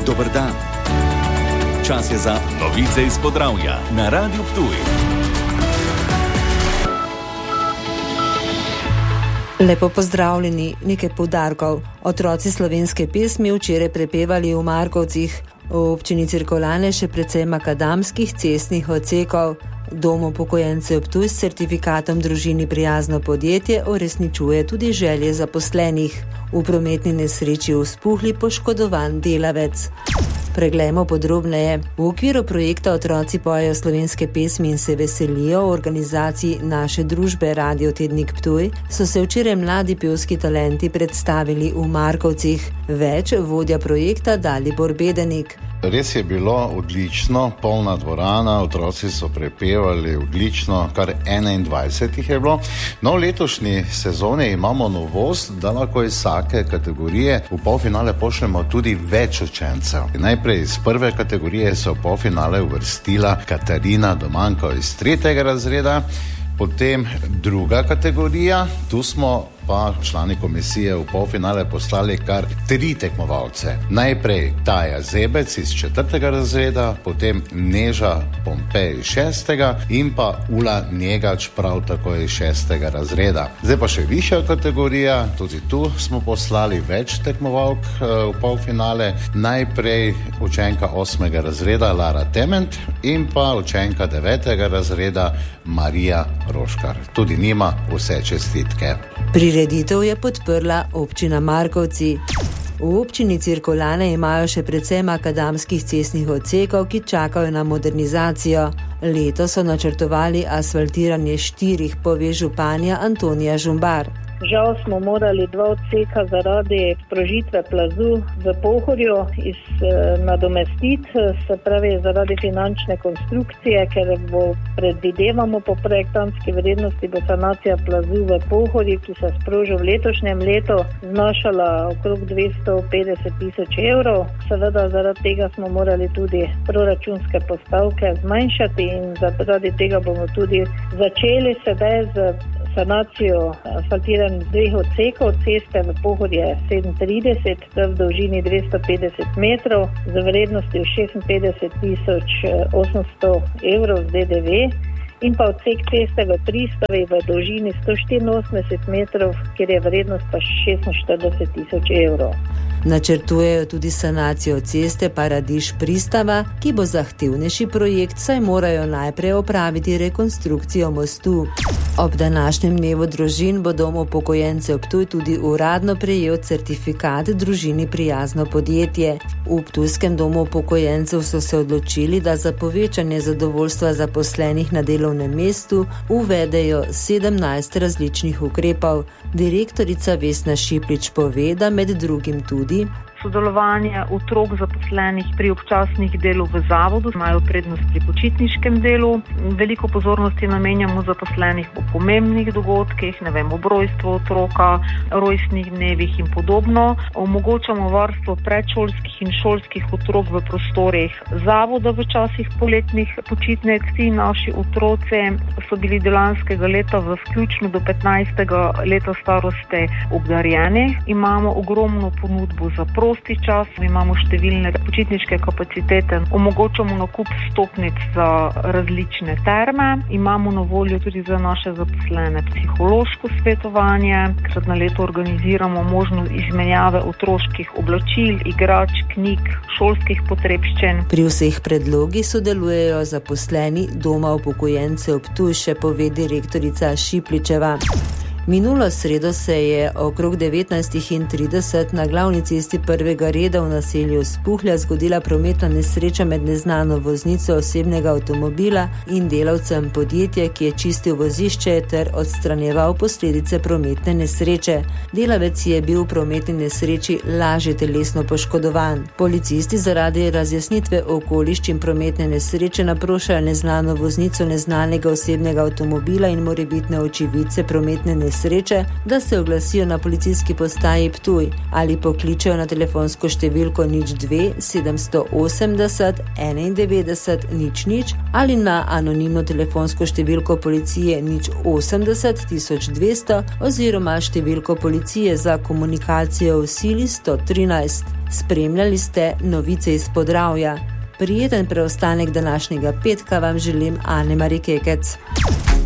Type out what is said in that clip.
Dober dan. Čas je za novice iz Podravja na Radiu Ptuj. Lepo pozdravljeni, nekaj poudarkov. Otroci slovenske pesmi včeraj prepevali v Markovcih, v občini Cirkulane še precej makadamskih cestnih odsekov. Dom upokojencev Ptuj s certifikatom Družini prijazno podjetje uresničuje tudi želje zaposlenih. V prometni nesreči vzpuhli poškodovan delavec. Preglejmo podrobneje. V okviru projekta Otroci pojejo slovenske pesmi in se veselijo v organizaciji naše družbe Radio Tednik Ptuj so se včeraj mladi pevski talenti predstavili v Markovcih. Več vodja projekta Dalibor Bedenik. Res je bilo odlično, polna dvorana, otroci so prepevali odlično, kar 21 jih je bilo. No, v letošnji sezoni imamo novost, da lahko iz vsake kategorije v polfinale pošljemo tudi več učencev. Najprej iz prve kategorije se v polfinale uvrstila Katarina Domanko iz 3. razreda, potem druga kategorija, tu smo pa člani komisije v polfinale poslali kar 3 tekmovalce. Najprej Taja Zebec iz 4. razreda, potem Neža Pompej iz 6. in pa Ula Njegač prav tako iz 6. razreda. Zdaj pa še višja kategorija, tudi tu smo poslali več tekmovalk v polfinale. Najprej učenka 8. razreda Lara Tement in pa učenka 9. razreda Marija Roškar. Tudi njima vse čestitke. Prireditev je podprla občina Markovci. V občini Cirkulane imajo še precej makadamskih cestnih odsekov, ki čakajo na modernizacijo. Letos so načrtovali asfaltiranje 4, pove županja Antonija Žumbar. Žal smo morali 2 odseka zaradi sprožitve plazu v Pohorju nadomestiti, se pravi zaradi finančne konstrukcije, ker predvidevamo po projektantski vrednosti bo sanacija plazu v Pohorju, ki se sprožil v letošnjem letu, znašala okrog 250.000 evrov. Seveda zaradi tega smo morali tudi proračunske postavke zmanjšati in zaradi tega bomo tudi začeli sedaj z sanacijo asfaltiranih 2 odsekov ceste v Pohorje 37, v dolžini 250 metrov, z vrednostjo 56.800 evrov z DDV, in pa odsek ceste v Pristavi v dolžini 184 metrov, kjer je vrednost pa 46.000 evrov. Načrtujejo tudi sanacijo ceste Paradiž-Pristava, ki bo zahtevnejši projekt, saj morajo najprej opraviti rekonstrukcijo mostu. Ob današnjem dnevu družin bo dom upokojencev Ptuj tudi uradno prejel certifikat Družini prijazno podjetje. V ptujskem domu upokojencev so se odločili, da za povečanje zadovoljstva zaposlenih na delovnem mestu uvedejo 17 različnih ukrepov. Direktorica Vesna Šiplič pove, da med drugim tudi sodelovanje otrok zaposlenih pri občasnih delu v zavodu, imajo prednost pri počitniškem delu. Veliko pozornosti namenjamo zaposlenih po pomembnih dogodkih, ob rojstvu otroka, rojstnih dnevih in podobno. Omogočamo varstvo predšolskih in šolskih otrok v prostorih zavoda v časih poletnih počitnic. Ti naši otroci so bili do lanskega leta v vključno do 15. leta starosti obdarjeni. Imamo ogromno ponudbo za prosti čas, imamo številne počitniške kapacitete, omogočamo nakup stopnic za različne terme, imamo na voljo tudi za naše zaposlene psihološko svetovanje, krat na leto organiziramo možnost izmenjave otroških oblačil, igrač, knjig, šolskih potrebščin. Pri vseh predlogih sodelujejo zaposleni Doma upokojencev Ptuj, še pove direktorica Šipličeva. Minulo sredo se je okrog 19:30 na glavni cesti prvega reda v naselju Spuhlja zgodila prometna nesreča med neznano voznico osebnega avtomobila in delavcem podjetja, ki je čistil vozišče ter odstranjeval posledice prometne nesreče. Delavec je bil v prometni nesreči lažje telesno poškodovan. Policisti zaradi razjasnitve okoliščin prometne nesreče naprošajo neznano voznico neznanega osebnega avtomobila in morebitne očividce prometne nesreče nesreče, da se oglasijo na policijski postaji Ptuj ali pokličejo na telefonsko številko 02 780 91 00 ali na anonimno telefonsko številko policije 080 1200 oziroma številko policije za komunikacijo v sili 113. Spremljali ste novice iz Podravja. Prijeten preostanek današnjega petka vam želim Ane Mari Kekec.